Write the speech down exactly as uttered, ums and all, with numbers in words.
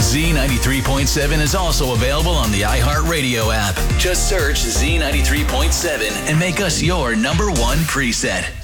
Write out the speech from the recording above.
Z ninety-three point seven is also available on the iHeartRadio app. Just search Z ninety-three point seven and make us your number one preset.